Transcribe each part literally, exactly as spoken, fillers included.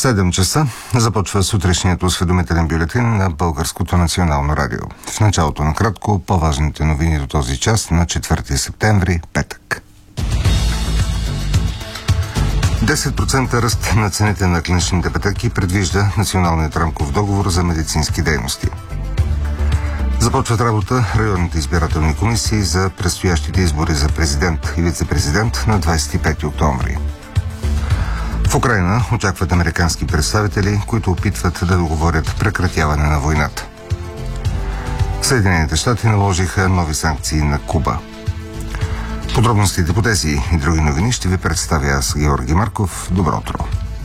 седем часа започва сутрешният осведомителен бюлетин на Българското национално радио. В началото на кратко по-важните новини до този час на четвърти септември, петък. десет процента ръст на цените на клиничните пътеки предвижда Националният рамков договор за медицински дейности. Започват работа районните избирателни комисии за предстоящите избори за президент и вице-президент на двадесет и пети октомври. В Украйна очакват американски представители, които опитват да договорят прекратяване на войната. Съединените щати наложиха нови санкции на Куба. Подробностите по тези и други новини ще ви представя аз, Георги Марков. Добро утро!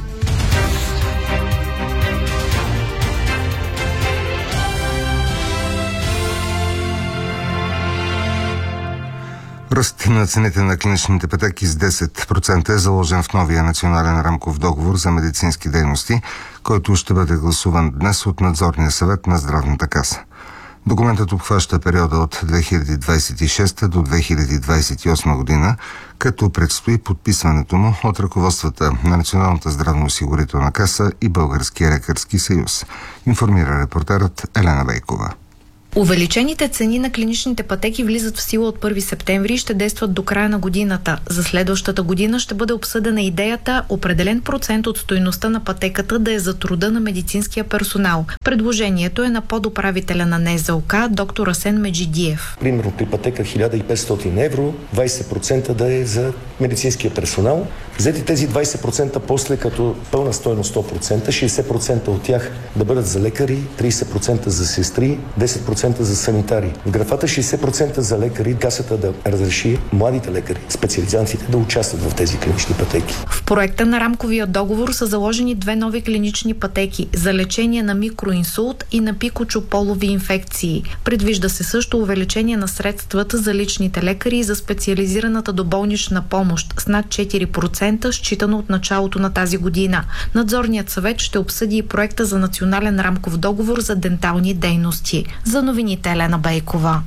Ръст на цените на клиничните пътеки с десет процента е заложен в новия национален рамков договор за медицински дейности, който ще бъде гласуван днес от надзорния съвет на Здравната каса. Документът обхваща периода от две хиляди двадесет и шеста до две хиляди двадесет и осма година, като предстои подписването му от ръководствата на Националната здравноосигурителна каса и Българския лекарски съюз, информира репортерът Елена Бейкова. Увеличените цени на клиничните пътеки влизат в сила от първи септември и ще действат до края на годината. За следващата година ще бъде обсъдена идеята определен процент от стойността на пътеката да е за труда на медицинския персонал. Предложението е на подуправителя на НЗОК, доктор Асен Меджидиев. Примерно при пътека хиляда и петстотин евро, двадесет процента да е за медицинския персонал. Взети тези двадесет процента после като пълна стойност сто процента, шейсет процента от тях да бъдат за лекари, тридесет процента за сестри, десет процента за санитари. В графата шейсет процента за лекари касата да разреши младите лекари, специализантите да участват в тези клинични пътеки. В проекта на рамковия договор са заложени две нови клинични пътеки за лечение на микроинсулт и на пикочополови инфекции. Предвижда се също увеличение на средствата за личните лекари и за специализираната доболнична помощ с над четири процента, считано от началото на тази година. Надзорният съвет ще обсъди и проекта за национален рамков договор за дентални дейности. За новините Елена Бейкова.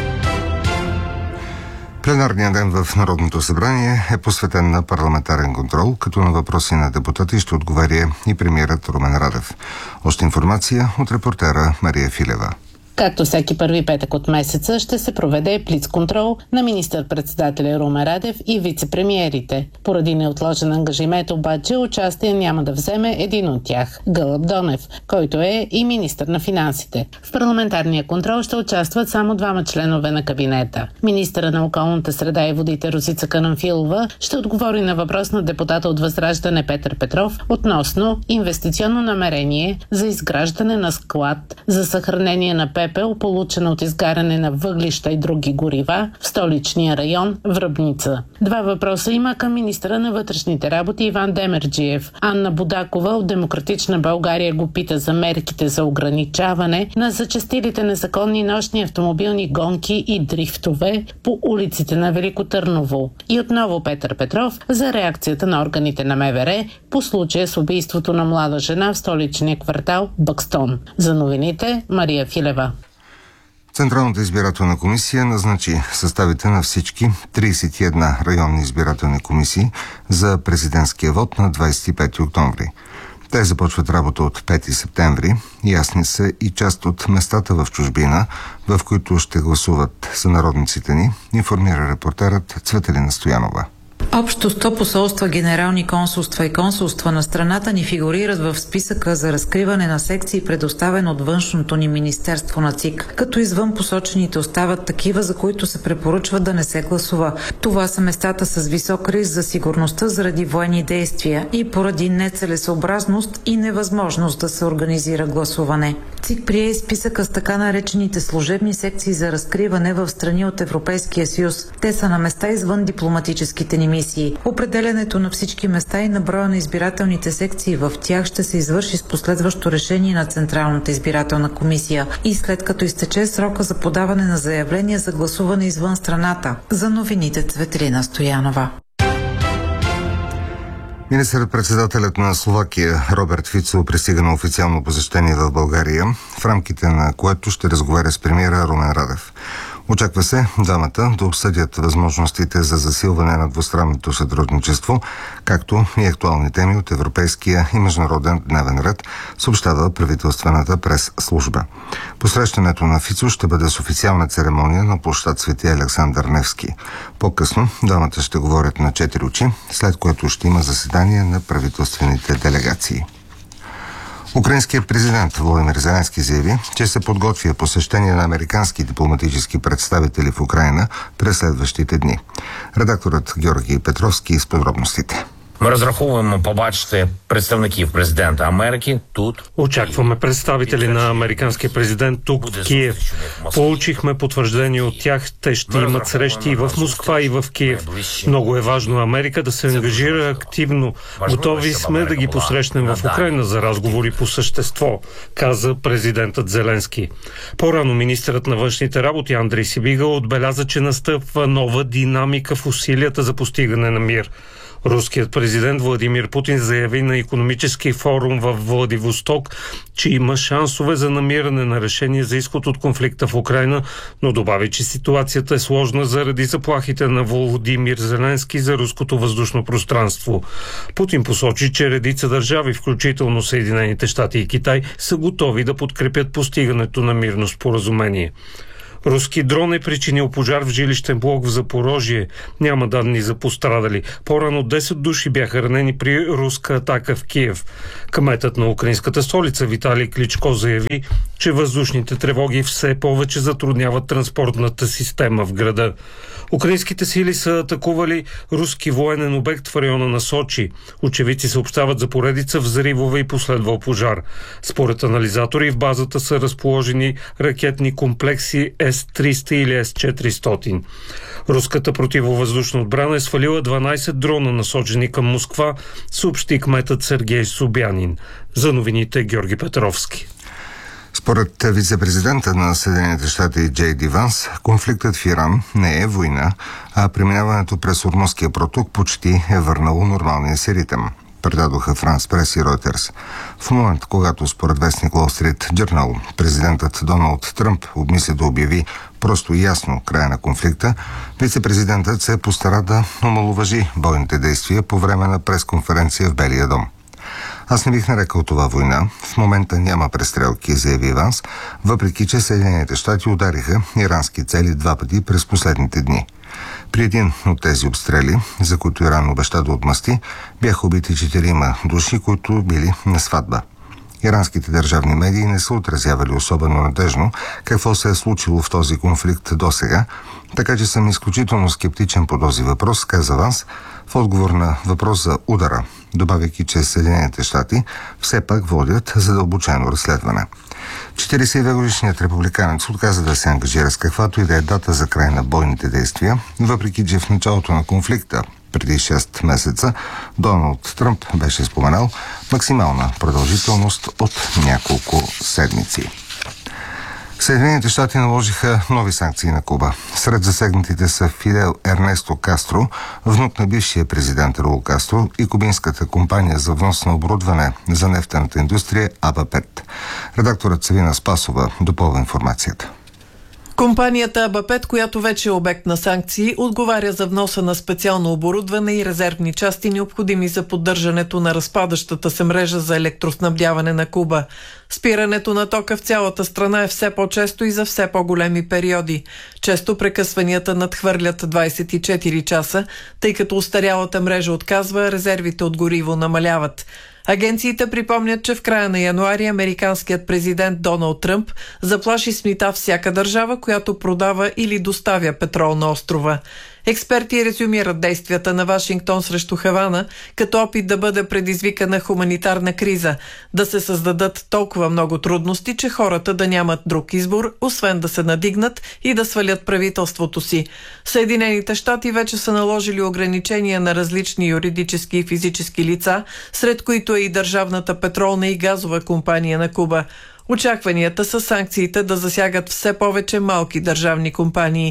Пленарният ден в Народното събрание е посветен на парламентарен контрол, като на въпроси на депутати ще отговаря и премиерът Румен Радев. Още информация от репортера Мария Филева. Както всеки първи петък от месеца ще се проведе блицконтрол на министър-председателя Румен Радев и вице-премиерите. Поради неотложен ангажимент обаче участие няма да вземе един от тях – Гълъб Донев, който е и министър на финансите. В парламентарния контрол ще участват само двама членове на кабинета. Министъра на околната среда и водите Росица Карамфилова ще отговори на въпрос на депутата от Възраждане Петър Петров относно инвестиционно намерение за изграждане на склад за съхранение на пепел, получена от изгаряне на въглища и други горива в столичния район Връбница. Два въпроса има към министъра на вътрешните работи Иван Демерджиев. Анна Будакова от Демократична България го пита за мерките за ограничаване на зачестилите незаконни нощни автомобилни гонки и дрифтове по улиците на Велико Търново. И отново Петър Петров за реакцията на органите на МВР по случая с убийството на млада жена в столичния квартал Бъкстон. За новините Мария Филева. Централната избирателна комисия назначи съставите на всички тридесет и една районни избирателни комисии за президентския вод на двадесет и пети октомври. Те започват работа от пети септември. Ясни са и част от местата в чужбина, в които ще гласуват сънародниците ни, информира репортерът Цветелина Стоянова. Общо сто посолства, генерални консулства и консулства на страната ни фигурират в списъка за разкриване на секции, предоставен от външното ни министерство на ЦИК, като извън посочените остават такива, за които се препоръчва да не се гласува. Това са местата с висок риск за сигурността заради военни действия и поради нецелесъобразност и невъзможност да се организира гласуване. ЦИК прие и списъка с така наречените служебни секции за разкриване в страни от Европейския съюз. Те са на места извън дипломатическите ни мисии. Определянето на всички места и на броя на избирателните секции в тях ще се извърши с последващо решение на Централната избирателна комисия и след като изтече срока за подаване на заявления за гласуване извън страната. За новините Цветелина Стоянова. Министър-председателят на Словакия Роберт Фицо пристига на официално посещение в България, в рамките на което ще разговаря с премиера Румен Радев. Очаква се двамата да обсъдят възможностите за засилване на двустранното сътрудничество, както и актуални теми от европейския и международен дневен ред, съобщава правителствената прес-служба. Посрещането на Фицо ще бъде с официална церемония на площад Свети Александър Невски. По-късно двамата ще говорят на четири очи, след което ще има заседание на правителствените делегации. Украинският президент Володимир Зеленски заяви, че се подготвя посещение на американски дипломатически представители в Украйна през следващите дни. Редакторът Георгий Петровски с подробностите. Ми розраховуємо побачити представників президента Америки тут. Очакваме представители на американския президент тук в Киев. Получихме потвърждение от тях. Те ще имат срещи и в Москва, и в Киев. Много е важно Америка да се ангажира активно. Готови сме да ги посрещнем в Украйна за разговори по същество, каза президентът Зеленски. По-рано министърът на външните работи Андрей Сибига отбеляза, че настъпва нова динамика в усилията за постигане на мир. Руският президент Владимир Путин заяви на икономически форум в Владивосток, че има шансове за намиране на решение за изход от конфликта в Украйна, но добави, че ситуацията е сложна заради заплахите на Володимир Зеленски за руското въздушно пространство. Путин посочи, че редица държави, включително Съединените щати и Китай, са готови да подкрепят постигането на мирно споразумение. Руски дрон е причинил пожар в жилищен блок в Запорожие. Няма данни за пострадали. По-рано десет души бяха ранени при руска атака в Киев. Кметът на украинската столица Виталий Кличко заяви, че въздушните тревоги все повече затрудняват транспортната система в града. Украинските сили са атакували руски военен обект в района на Сочи. Очевидци съобщават за поредица взривове и последвал пожар. Според анализатори в базата са разположени ракетни комплекси Ес триста или Ес четиристотин. Руската противовъздушна отбрана е свалила дванайсет дрона, насочени към Москва, съобщи кметът Сергей Собянин. За новините Георги Петровски. Според вице-президента на Съединените щати Джей Ди Ванс, конфликтът в Иран не е война, а преминаването през Ормузския проток почти е върнало нормалния си ритъм, предадоха Франс Прес и Ройтерс. В момент, когато според вестник Wall Street Journal президентът Доналд Тръмп обмисля да обяви просто и ясно края на конфликта, вице-президентът се постара да омаловажи бойните действия по време на пресконференция в Белия дом. Аз не бих нарекал това война. В момента няма престрелки, заяви Ванс, въпреки че Съединените щати удариха ирански цели два пъти през последните дни. При един от тези обстрели, за които Иран обеща да отмъсти, бяха убити четирима души, които били на сватба. Иранските държавни медии не са отразявали особено надежно какво се е случило в този конфликт досега, така че съм изключително скептичен по този въпрос, каза Ванс, в отговор на въпрос за удара, добавяйки, че Съединените щати все пак водят задълбочено разследване. четирийсет и две годишният републиканец отказа да се ангажира с каквато и да е дата за край на бойните действия, въпреки че в началото на конфликта преди шест месеца Доналд Тръмп беше споменал максимална продължителност от няколко седмици. Съединените щати наложиха нови санкции на Куба. Сред засегнатите са Фидел Ернесто Кастро, внук на бившия президент Раул Кастро, и кубинската компания за внос на оборудване за нефтената индустрия Абапет. Редакторът Савина Спасова допълва информацията. Компанията Абапет, която вече е обект на санкции, отговаря за вноса на специално оборудване и резервни части, необходими за поддържането на разпадащата се мрежа за електроснабдяване на Куба. Спирането на тока в цялата страна е все по-често и за все по-големи периоди. Често прекъсванията надхвърлят двайсет и четири часа, тъй като устарялата мрежа отказва, резервите от гориво намаляват. Агенциите припомнят, че в края на януари американският президент Доналд Тръмп заплаши с мита всяка държава, която продава или доставя петрол на острова. Експерти резюмират действията на Вашингтон срещу Хавана като опит да бъде предизвикана хуманитарна криза, да се създадат толкова много трудности, че хората да нямат друг избор, освен да се надигнат и да свалят правителството си. Съединените щати вече са наложили ограничения на различни юридически и физически лица, сред които е и Държавната петролна и газова компания на Куба. Очакванията са санкциите да засягат все повече малки държавни компании.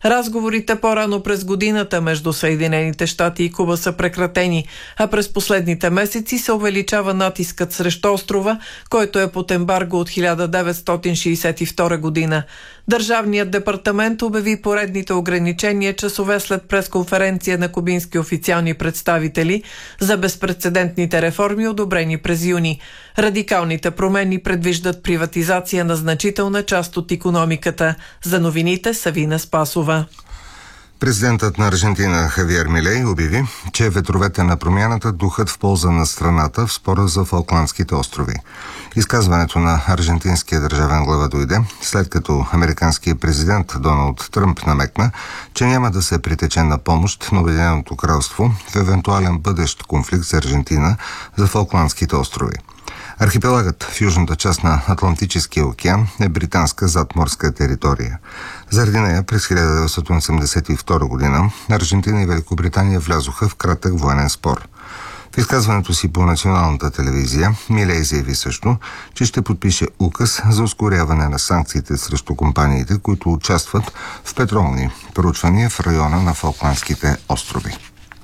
Разговорите по-рано през годината между Съединените щати и Куба са прекратени, а през последните месеци се увеличава натискът срещу острова, който е под ембарго от хиляда деветстотин шейсет и втора година. Държавният департамент обяви поредните ограничения часове след пресконференция на кубински официални представители за безпрецедентните реформи, одобрени през юни. Радикалните промени предвиждат приватизация на значителна част от икономиката. За новините Савина Спасова. Президентът на Аржентина Хавиер Милей обяви, че ветровете на промяната духат в полза на страната в спора за Фолкландските острови. Изказването на аржентинския държавен глава дойде, след като американският президент Доналд Тръмп намекна, че няма да се притече на помощ на Обединеното кралство в евентуален бъдещ конфликт с Аржентина за Фолкландските острови. Архипелагът в южната част на Атлантическия океан е британска задморска територия. Заради нея през хиляда деветстотин осемдесет и втора година Аржентина и Великобритания влязоха в кратък военен спор. В изказването си по националната телевизия Милей заяви също, че ще подпише указ за ускоряване на санкциите срещу компаниите, които участват в петролни проучвания в района на Фолкландските острови.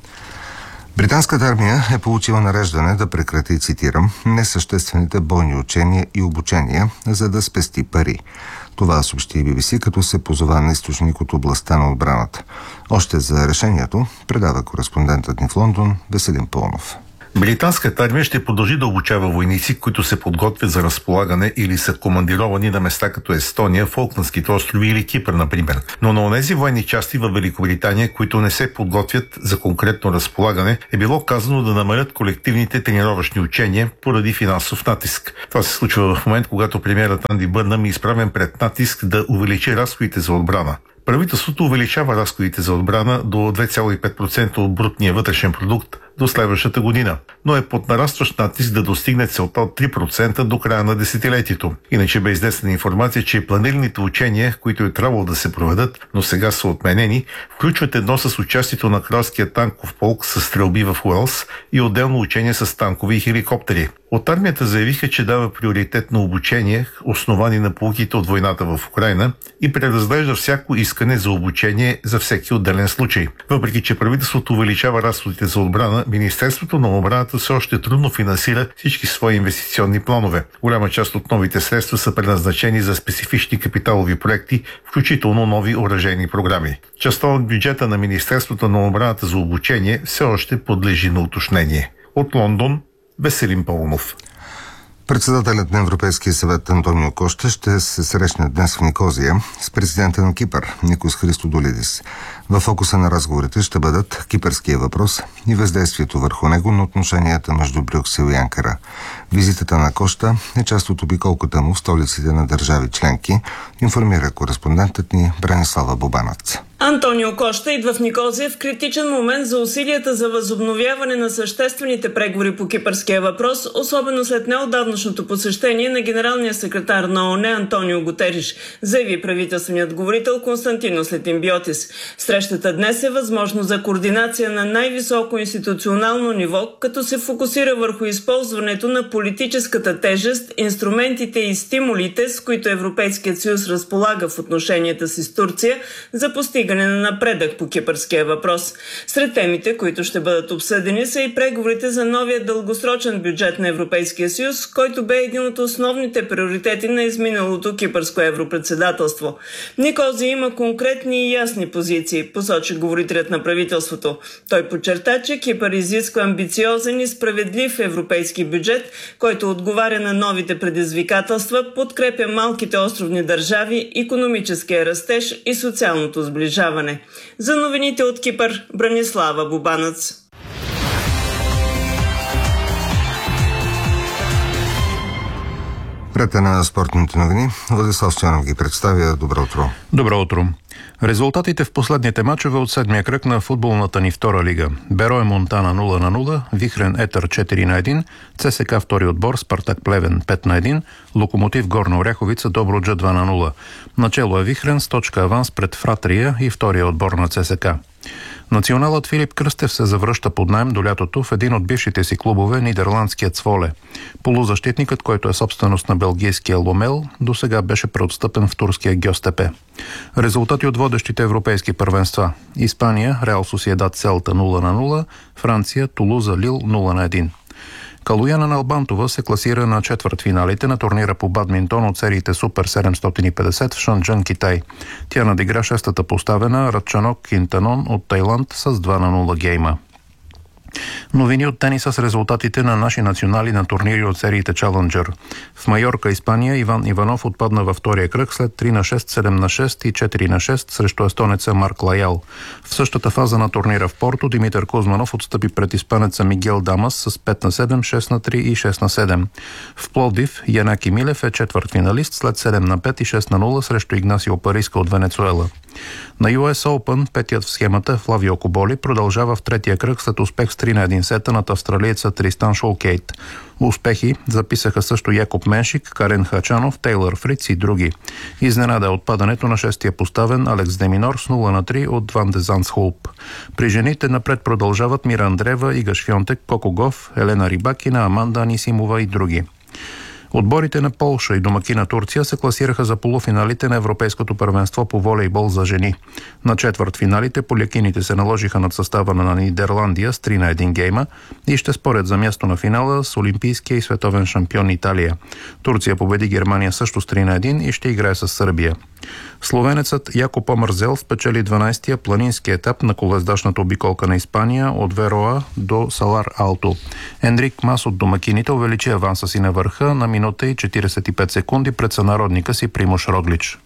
Британската армия е получила нареждане да прекрати, цитирам, несъществените бойни учения и обучения, за да спести пари. Това съобщи Би Би Си, като се позова на източник от областта на отбраната. Още за решението предава кореспондентът ни в Лондон Веселин Пълнов. Британската армия ще продължи да обучава войници, които се подготвят за разполагане или са командировани на места като Естония, Фолкландските острови или Кипър, например. Но на онези военни части в Великобритания, които не се подготвят за конкретно разполагане, е било казано да намалят колективните тренировъчни учения поради финансов натиск. Това се случва в момент, когато премиерът Анди Бърнъм е изправен пред натиск да увеличи разходите за отбрана. Правителството увеличава разходите за отбрана до две цяло и пет процента от брутния вътрешен продукт до следващата година, но е под нарастващ натиск да достигне целта от три процента до края на десетилетието. Иначе бе изнесена информация, че планираните учения, които е трябвало да се проведат, но сега са отменени, включват едно с участието на кралския танков полк с стрелби в Уелс и отделно учение с танкови и хеликоптери. От армията заявиха, че дава приоритет на обучение, основани на поуките от войната в Украйна, и преразглежда всяко искане за обучение за всеки отделен случай. Въпреки че правителството увеличава разходите за отбрана, Министерството на отбраната все още трудно финансира всички свои инвестиционни планове. Голяма част от новите средства са предназначени за специфични капиталови проекти, включително нови оръжейни програми. Частта от бюджета на Министерството на отбраната за обучение все още подлежи на уточнение. От Лондон Веселин Пълнов. Председателят на Европейския съвет Антонио Кошта ще се срещне днес в Никозия с президента на Кипър Никос Христодолидис. В фокуса на разговорите ще бъдат кипърския въпрос и въздействието върху него на отношенията между Брюксел и Анкара. Визитата на Кошта е част от обиколката му в столиците на държави членки, информира кореспондентът ни Бранислава Бобанец. Антонио Кошта идва в Никозия в критичен момент за усилията за възобновяване на съществените преговори по кипърския въпрос, особено след неотдавнашното посещение на генералния секретар на ООН Антонио Гутериш, заяви правителственият говорител Константинос Летимбиотис. Срещата днес е възможно за координация на най-високо институционално ниво, като се фокусира върху използването на политическата тежест, инструментите и стимулите, с които Европейският съюз разполага в отношенията си с Турция за постигане на напредък по кипърския въпрос. Сред темите, които ще бъдат обсъдени, са и преговорите за новия дългосрочен бюджет на Европейския съюз, който бе един от основните приоритети на изминалото кипърско европредседателство. Никозия има конкретни и ясни позиции, посочи говорителят на правителството. Той подчерта, че Кипър изисква амбициозен и справедлив европейски бюджет, който отговаря на новите предизвикателства, подкрепя малките островни държави, икономическия растеж и социалното сближаване. За новините от Кипър, Бранислава Бобанец. Прете на спортните новини. Владислав Стоянов ги представя. Добро утро. Добро утро. Резултатите в последните мачове от седмия кръг на футболната ни втора лига. Берое Монтана нула на нула, Вихрен Етър четири на един, ЦСКА втори отбор, Спартак Плевен пет на един, Локомотив Горна Оряховица Добруджа два на нула. Начело е Вихрен с точка аванс пред Фратрия и втория отбор на ЦСКА. Националът Филип Кръстев се завръща под наем до лятото в един от бившите си клубове, нидерландският Своле. Полузащитникът, който е собственост на белгийския Ломел, досега беше преотстъпен в турския Гьостепе. Резултати от водещите европейски първенства: Испания, Реал Сосиедад Селта нула на нула, Франция, Тулуза Лил нула на едно. Калояна Налбантова се класира на четвъртфиналите на турнира по бадминтон от сериите Супер седемстотин и петдесет в Шанджан, Китай. Тя надигра шестата поставена Радчанок Кинтанон от Тайланд с два на нула гейма. Новини от тениса с резултатите на наши национали на турнири от сериите Challenger. В Майорка, Испания, Иван Иванов отпадна във втория кръг след три на шест, седем на шест и четири на шест срещу естонеца Марк Лаял. В същата фаза на турнира в Порто Димитър Кузманов отстъпи пред испанеца Мигел Дамас с пет на седем, шест на три и шест на седем. В Пловдив Янаки Милев е четвъртфиналист след седем на пет и шест на нула срещу Игнасио Париска от Венецуела. На Ю Ес Open петият в схемата Флавио Коболи продължава в третия кръг след успех с три на едно сета над австралиеца Тристан Шолкейт. Успехи записаха също Якоб Меншик, Карен Хачанов, Тейлър Фриц и други. Изненада е отпадането на шестия поставен Алекс Деминор с нула на три от Ван де Зандсхулп. При жените напред продължават Мира Андреева, Ига Швионтек, Коко Гоф, Елена Рибакина, Аманда Анисимова и други. Отборите на Полша и домакина Турция се класираха за полуфиналите на Европейското първенство по волейбол за жени. На четвъртфиналите полякините се наложиха над състава на Нидерландия с три на едно гейма и ще спорят за място на финала с олимпийския и световен шампион Италия. Турция победи Германия също с три на едно и ще играе с Сърбия. Словенецът Яко Помързел спечели дванайсетия планински етап на колездачната обиколка на Испания от Вероа до Салар Алто. Енрик Мас от домакините увеличи аванса си на върха на минута и четирийсет и пет секунди пред сънародника си Примош Роглич.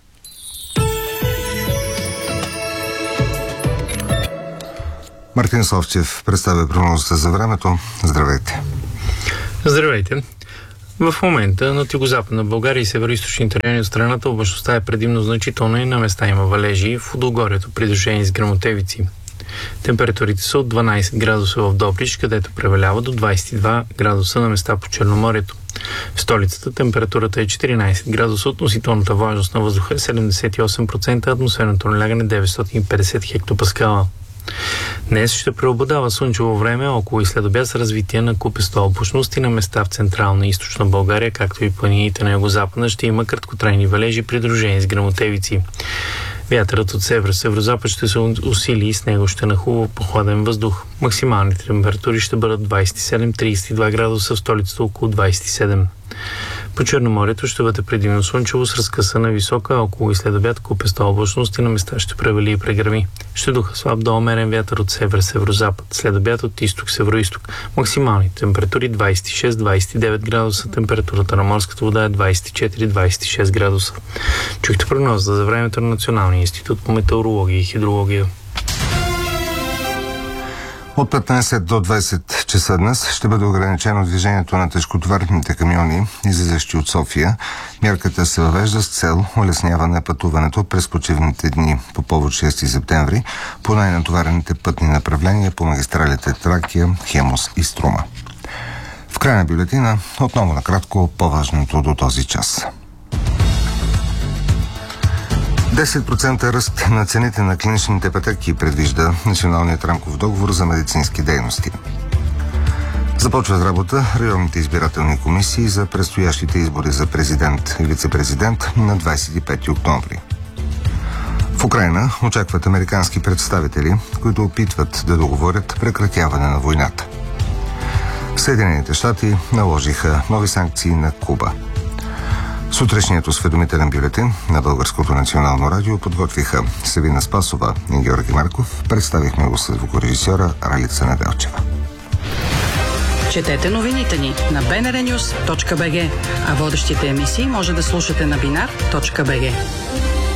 Мартин Совчев представя прогнозата за времето. Здравейте! Здравейте! В момента на югозападна България и североизточните райони от страната облачността е предимно значителна и на места има валежи в Удогорието, придружени с гръмотевици. Температурите са от дванайсет градуса в Добрич, където превалява, до двайсет и два градуса на места по Черноморието. В столицата температурата е четиринайсет градуса, относителната влажност на въздуха е седемдесет и осем процента, атмосферното налягане деветстотин и петдесет хектопаскала. Днес ще преобладава слънчево време около и следобед с развитие на купеста облачност и на места в централна и източна България, както и планините на югозападна ще има краткотрайни валежи, придружени с гръмотевици. Вятърът от север-северозапад ще се усили и с него ще нахлува прохладен въздух. Максималните температури ще бъдат двайсет и седем до трийсет и два градуса, в столицата около двайсет и седем. По Черноморието ще бъде предимно слънчево с разкъсана висока, около и следобед купеста облачност и на места ще превали и прегръми. Ще духа слаб до умерен вятър от север-северозапад, следобед от изток-североизток. Максималните температури двайсет и шест до двайсет и девет градуса, температурата на морската вода е двайсет и четири до двайсет и шест градуса. Чухте прогнозата за времето на Националния институт по метеорология и хидрология. От петнайсет до двайсет часа днес ще бъде ограничено движението на тежкотоварните камиони, излизащи от София. Мярката се въвежда с цел улесняване пътуването през почивните дни по повод шести септември по най-натоварените пътни направления по магистралите Тракия, Хемус и Струма. В края на бюлетина отново накратко по-важното до този час. десет процента ръст на цените на клиничните пътеки предвижда Националният рамков договор за медицински дейности. Започват работа районните избирателни комисии за предстоящите избори за президент и вице-президент на двайсет и пети октомври. В Украйна очакват американски представители, които опитват да договорят прекратяване на войната. Съединените щати наложиха нови санкции на Куба. Сутрешният осведомителен бюлетин на Българското национално радио подготвиха Севина Спасова и Георги Марков. Представихме го с звукорежисьора Ралица Неделчева. Четете новините ни на би ен ар нюз точка би джи, а водещите емисии може да слушате на бинар точка би джи.